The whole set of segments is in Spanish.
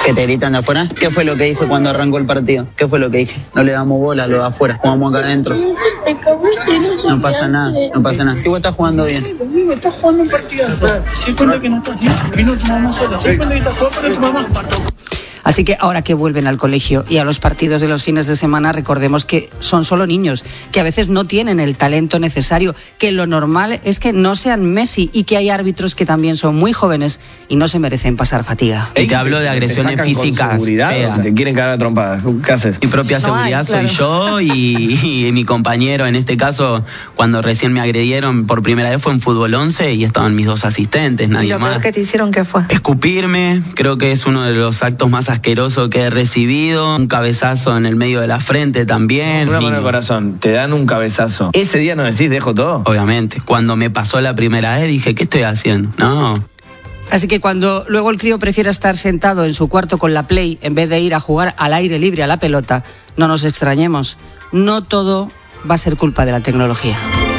¿Que te gritan de afuera? ¿Qué fue lo que dije cuando arrancó el partido? ¿Qué fue lo que dije? No le damos bola a lo de afuera, jugamos acá adentro. No pasa nada, no pasa nada. Si vos estás jugando bien. Conmigo estás jugando un partidazo. Si cuenta que no estás bien, vino tu mamá sola. Si cuenta que estás jugando para tu mamá. Así que ahora que vuelven al colegio y a los partidos de los fines de semana, recordemos que son solo niños, que a veces no tienen el talento necesario, que lo normal es que no sean Messi y que hay árbitros que también son muy jóvenes y no se merecen pasar fatiga. Y te hablo de agresiones físicas feas. Si te quieren cagar a trompadas, ¿qué haces? Mi propia seguridad soy yo y mi compañero. En este caso, cuando recién me agredieron por primera vez fue en Fútbol 11 y estaban mis dos asistentes, nadie más. ¿Y lo peor que te hicieron qué fue? Escupirme, creo que es uno de los actos más asqueroso que he recibido. Un cabezazo en el medio de la frente también. Una mano de corazón, te dan un cabezazo. ¿Ese día no decís dejo todo? Obviamente, cuando me pasó la primera vez dije, ¿qué estoy haciendo? No. Así que cuando luego el crío prefiera estar sentado en su cuarto con la Play en vez de ir a jugar al aire libre a la pelota, no nos extrañemos. No todo va a ser culpa de la tecnología.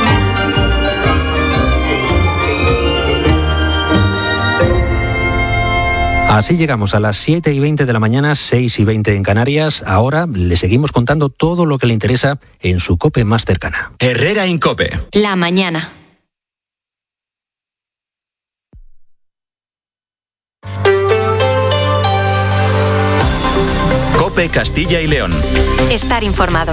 Así llegamos a las 7:20 de la mañana, 6:20 en Canarias. Ahora le seguimos contando todo lo que le interesa en su COPE más cercana. Herrera en COPE. La mañana. COPE Castilla y León. Estar informado.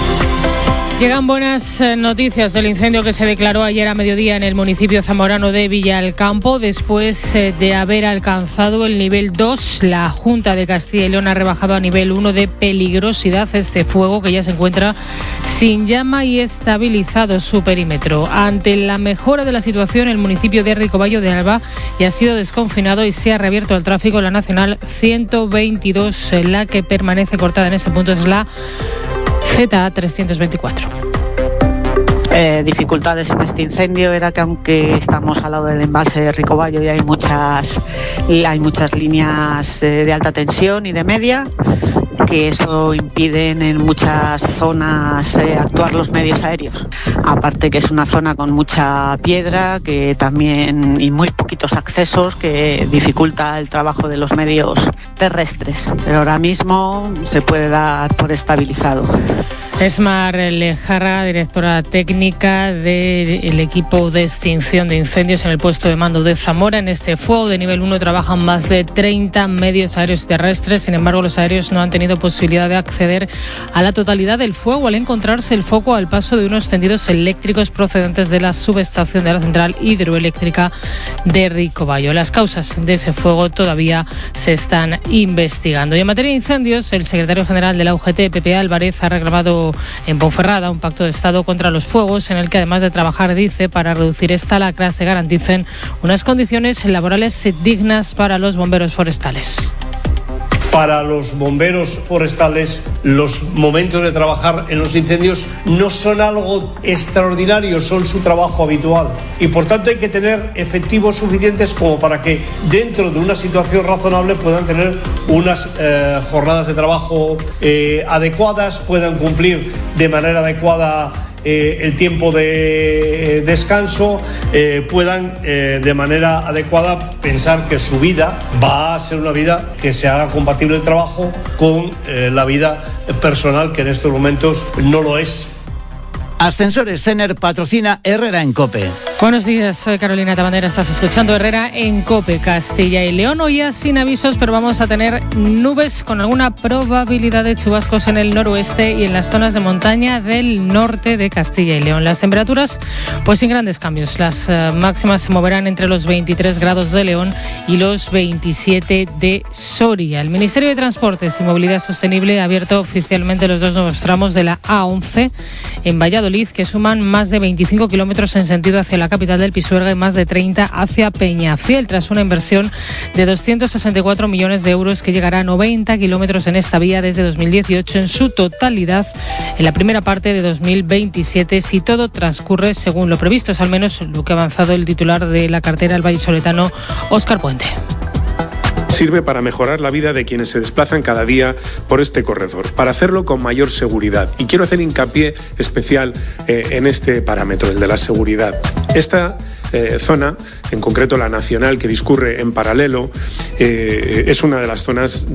Llegan buenas noticias del incendio que se declaró ayer a mediodía en el municipio zamorano de Villalcampo. Después de haber alcanzado el nivel 2, la Junta de Castilla y León ha rebajado a nivel 1 de peligrosidad este fuego que ya se encuentra sin llama y estabilizado su perímetro. Ante la mejora de la situación, el municipio de Ricobayo de Alba ya ha sido desconfinado y se ha reabierto al tráfico la Nacional 122. La que permanece cortada en ese punto es la ZA 324. Dificultades en este incendio era que aunque estamos al lado del embalse de Ricobayo y hay muchas líneas de alta tensión y de media, que eso impiden en muchas zonas actuar los medios aéreos. Aparte que es una zona con mucha piedra que también y muy poquitos accesos que dificulta el trabajo de los medios terrestres. Pero ahora mismo se puede dar por estabilizado. Esmar Lejarra, directora técnica del equipo de extinción de incendios en el puesto de mando de Zamora. En este fuego de nivel 1 trabajan más de 30 medios aéreos y terrestres. Sin embargo, los aéreos no han tenido posibilidad de acceder a la totalidad del fuego al encontrarse el foco al paso de unos tendidos eléctricos procedentes de la subestación de la central hidroeléctrica de Ricobayo. Las causas de ese fuego todavía se están investigando. Y en materia de incendios, el secretario general de la UGT, Pepe Álvarez, ha reclamado en Ponferrada un pacto de Estado contra los fuegos en el que, además de trabajar, dice, para reducir esta lacra se garanticen unas condiciones laborales dignas para los bomberos forestales. Para los bomberos forestales, los momentos de trabajar en los incendios no son algo extraordinario, son su trabajo habitual. Y por tanto hay que tener efectivos suficientes como para que dentro de una situación razonable puedan tener unas jornadas de trabajo adecuadas, puedan cumplir de manera adecuada el tiempo de descanso, puedan de manera adecuada pensar que su vida va a ser una vida que se haga compatible el trabajo con la vida personal, que en estos momentos no lo es. Ascensores Cener patrocina Herrera en COPE. Buenos días, soy Carolina Tabandera, estás escuchando Herrera en COPE, Castilla y León. Hoy ya sin avisos, pero vamos a tener nubes con alguna probabilidad de chubascos en el noroeste y en las zonas de montaña del norte de Castilla y León. Las temperaturas, pues sin grandes cambios. Las máximas se moverán entre los 23 grados de León y los 27 de Soria. El Ministerio de Transportes y Movilidad Sostenible ha abierto oficialmente los dos nuevos tramos de la A11 en Valladolid, que suman más de 25 kilómetros en sentido hacia la capital del Pisuerga y más de 30 hacia Peñafiel, tras una inversión de 264 millones de euros que llegará a 90 kilómetros en esta vía desde 2018 en su totalidad en la primera parte de 2027, si todo transcurre según lo previsto. Es al menos lo que ha avanzado el titular de la cartera, el vallisoletano Óscar Puente. Sirve para mejorar la vida de quienes se desplazan cada día por este corredor, para hacerlo con mayor seguridad. Y quiero hacer hincapié especial en este parámetro, el de la seguridad. Esta zona, en concreto la nacional que discurre en paralelo, es una de las zonas